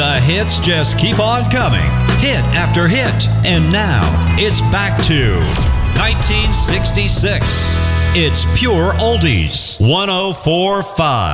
The hits just keep on coming, hit after hit. And now, it's back to 1966. It's Pure Oldies, 104.5.